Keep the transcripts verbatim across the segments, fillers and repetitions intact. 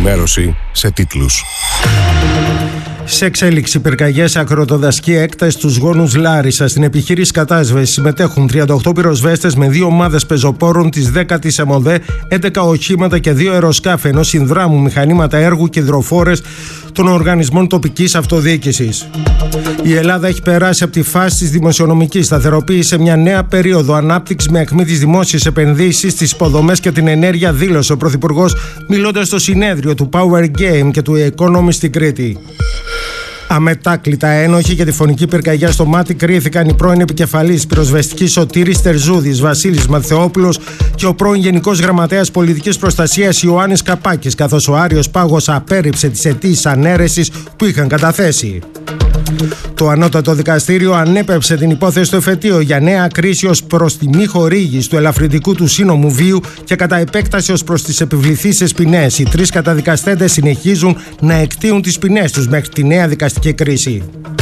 ενημέρωση σε τίτλους. Σε εξέλιξη πυρκαγιές σε ακροτοδασική έκταση στους γόνους Λάρισα. Στην επιχείρηση κατάσβεσης συμμετέχουν τριάντα οκτώ πυροσβέστες με δύο ομάδες πεζοπόρων της δέκατης ΕΜΟΔΕ, έντεκα οχήματα και δύο αεροσκάφη, ενώ συνδράμουν μηχανήματα έργου και υδροφόρες των οργανισμών τοπικής αυτοδιοίκησης. Η Ελλάδα έχει περάσει από τη φάση της δημοσιονομικής σταθεροποίησης σε μια νέα περίοδο ανάπτυξης με ακμή τις δημόσιες επενδύσεις, τις υποδομές και την ενέργεια, δήλωσε ο Πρωθυπουργός μιλώντας στο συνέδριο του Power Game και του Economist στην Κρήτη. Αμετάκλητα ένοχοι για τη φωνική πυρκαγιά στο Μάτι κρίθηκαν η πρώην επικεφαλής πυροσβεστικής Σωτήρης Τερζούδης, Βασίλης Μαθεόπουλος, και ο πρώην Γενικός Γραμματέας Πολιτικής Προστασίας Ιωάννης Καπάκης, καθώς ο Άριος Πάγος απέρριψε τις αιτήσεις ανέρεσης που είχαν καταθέσει. Το Ανώτατο Δικαστήριο ανέπεψε την υπόθεση στο εφετείο για νέα κρίση ως προς τη μη χορήγηση του ελαφρυντικού του σύνομου βίου και κατά επέκταση ως προς τις επιβληθήσεις ποινές. Οι τρεις καταδικαστέντες συνεχίζουν να εκτείουν τις ποινές τους μέχρι τη νέα δικαστική κρίση.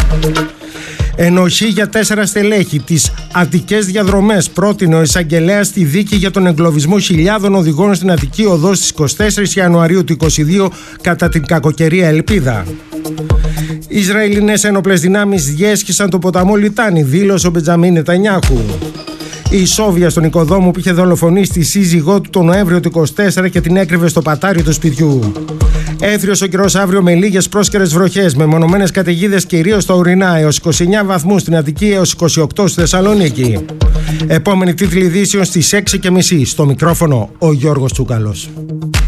Ενοχή για τέσσερα στελέχη. Τις Αττικές διαδρομές πρότεινε ο εισαγγελέας στη δίκη για τον εγκλωβισμό χιλιάδων οδηγών στην Αττική Οδό στις είκοσι τέσσερις Ιανουαρίου του είκοσι δύο κατά την κακοκαιρία Ελπίδα. Οι Ισραηλινές ένοπλες δυνάμεις διέσχισαν το ποταμό Λιτάνη, δήλωσε ο Μπεντζαμίν Νετανιάχου. Η Σόβια στον οικοδόμο που είχε δολοφονήσει τη σύζυγό του τον Νοέμβριο του είκοσι τέσσερα και την έκρυβε στο πατάρι του σπιτιού. Έθριος ο καιρός αύριο με λίγες πρόσκαιρες βροχές, με μονομένες καταιγίδες κυρίως στα ορεινά, έως είκοσι εννέα βαθμούς στην Αττική, έως είκοσι οκτώ στη Θεσσαλονίκη. Επόμενη τίτλη ειδήσεων στις έξι και μισή. Στο μικρόφωνο ο Γιώργος Τσούκαλος.